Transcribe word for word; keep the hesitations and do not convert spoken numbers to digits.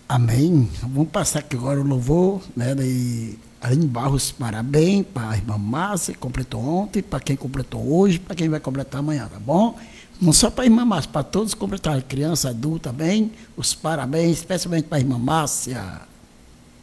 Amém. Vamos passar aqui agora o louvor, né? De Aline Barros, parabéns para a irmã Márcia, que completou ontem, para quem completou hoje, para quem vai completar amanhã, tá bom? Não só para a irmã Márcia, para todos que completaram, criança, adulto também, os parabéns, especialmente para a irmã Márcia.